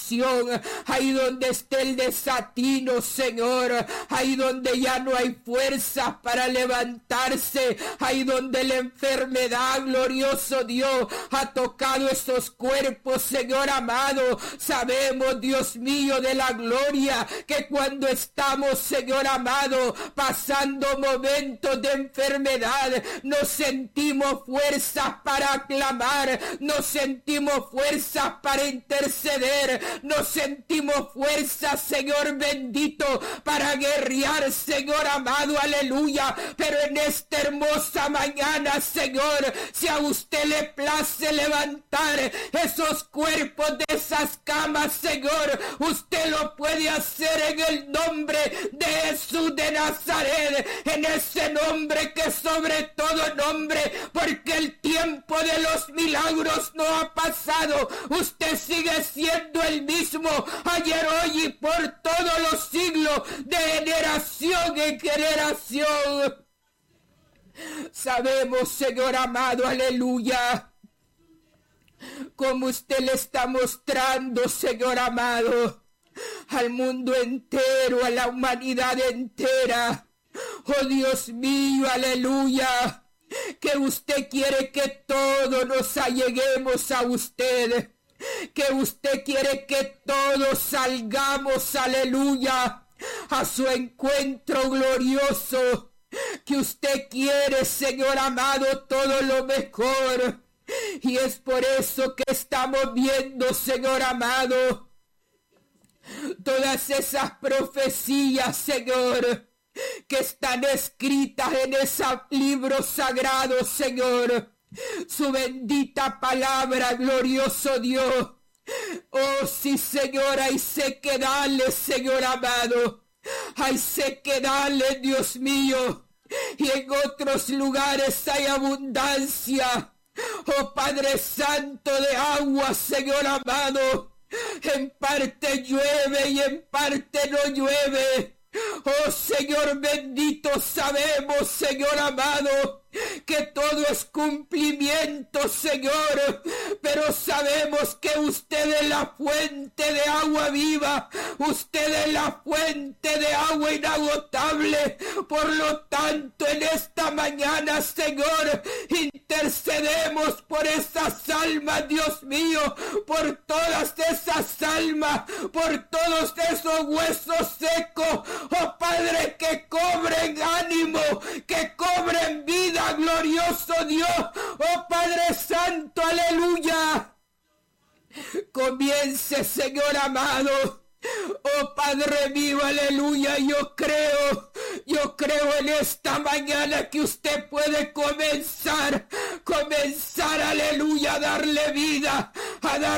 depresión, ahí donde esté el desatino, Señor, ahí donde ya no hay fuerzas para levantarse, ahí donde la enfermedad, glorioso Dios, ha tocado esos cuerpos, Señor amado. Sabemos, Dios mío, de la gloria, que cuando estamos, Señor amado, pasando momentos de enfermedad, nos sentimos fuerzas para clamar, nos sentimos fuerzas para interceder, nos sentimos fuerzas, Señor bendito, para guerrear, Señor amado, aleluya. Pero en esta hermosa mañana, Señor, si a usted le place levantar esos cuerpos de esas camas, Señor, usted lo puede hacer en el nombre de Jesús de Nazaret, en ese nombre que sobre todo nombre, porque el tiempo de los milagros no ha pasado. Usted sigue siendo el mismo ayer, hoy y por todos los siglos, de generación en generación. Sabemos, Señor amado, aleluya, como usted le está mostrando, Señor amado, al mundo entero, a la humanidad entera. Oh Dios mío, aleluya, que usted quiere que todos nos alleguemos a usted, que usted quiere que todos salgamos, aleluya, a su encuentro glorioso, que usted quiere, Señor amado, todo lo mejor. Y es por eso que estamos viendo, Señor amado, todas esas profecías, Señor, que están escritas en ese libro sagrado, Señor. Su bendita palabra, glorioso Dios. Oh, sí, Señor, hay sequedales, Señor amado. Hay sequedales, Dios mío. Y en otros lugares hay abundancia. Oh, Padre Santo, de agua, Señor amado. En parte llueve y en parte no llueve. Oh Señor bendito, sabemos, Señor amado, que todo es cumplimiento, Señor, pero sabemos que usted es la fuente de agua viva, usted es la fuente de agua inagotable. Por lo tanto, en esta mañana, Señor, intercedemos por esas almas, Dios mío, por todas esas almas, por todos esos huesos secos, oh Padre, que cobren ánimo, que cobren vida, glorioso Dios, oh Padre Santo, aleluya. Comience, Señor amado. Oh Padre mío, aleluya, yo creo en esta mañana que usted puede comenzar, aleluya, a darle vida, a